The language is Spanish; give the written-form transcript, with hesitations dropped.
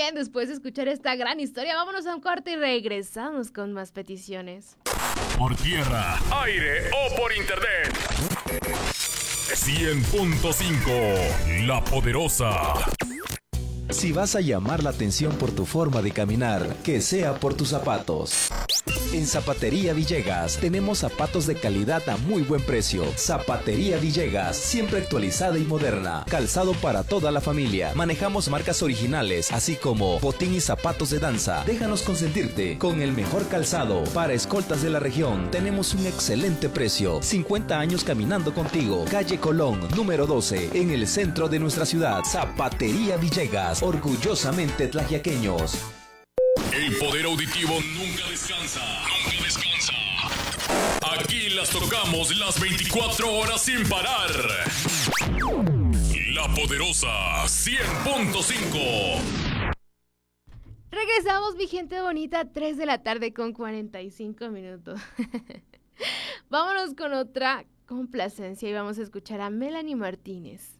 bien, después de escuchar esta gran historia, vámonos a un corte y regresamos con más peticiones. Por tierra, aire o por internet. 100.5 La Poderosa. Si vas a llamar la atención por tu forma de caminar, que sea por tus zapatos. En Zapatería Villegas tenemos zapatos de calidad a muy buen precio. Zapatería Villegas, siempre actualizada y moderna. Calzado para toda la familia. Manejamos marcas originales, así como botín y zapatos de danza. Déjanos consentirte con el mejor calzado. Para escoltas de la región, tenemos un excelente precio. 50 años caminando contigo. Calle Colón, número 12, en el centro de nuestra ciudad. Zapatería Villegas, orgullosamente tlaxiaqueños. El poder auditivo nunca descansa. Nunca descansa. Aquí las tocamos las 24 horas sin parar. La Poderosa 100.5. Regresamos, mi gente bonita, 3 de la tarde con 45 minutos. Vámonos con otra complacencia y vamos a escuchar a Melanie Martínez.